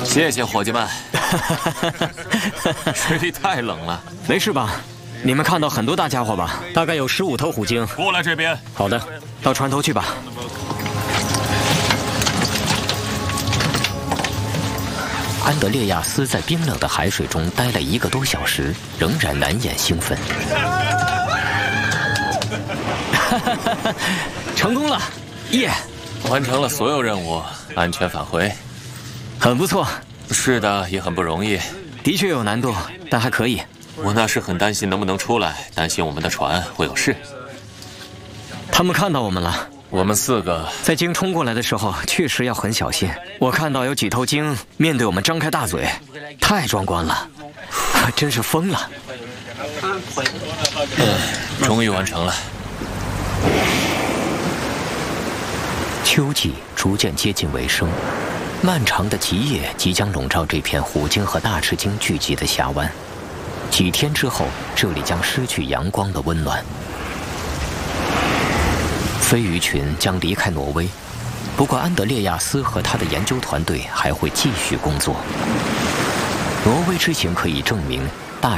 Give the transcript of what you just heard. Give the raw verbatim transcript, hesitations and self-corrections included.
谢谢伙计们。水里太冷了， 没事吧？你们看到很多大家伙吧？大概有十五头虎鲸。 过来这边。 好的，到船头去吧。 安德烈亚斯在冰冷的海水中待了一个多小时，仍然难掩兴奋。 成功了，耶！ 完成了所有任务，安全返回。 很不错。 是的，也很不容易。 的确有难度，但还可以。 我那时很担心能不能出来，担心我们的船会有事。 他们看到我们了。 我们四个在鲸冲过来的时候，确实要很小心。我看到有几头鲸面对我们张开大嘴，太壮观了，真是疯了。 嗯，终于完成了。 秋季逐渐接近尾声，漫长的极夜即将笼罩这片虎鲸和大翅鲸聚集的峡湾。几天之后，这里将失去阳光的温暖。飞鱼群将离开挪威，不过安德烈亚斯和他的研究团队还会继续工作。挪威之行可以证明，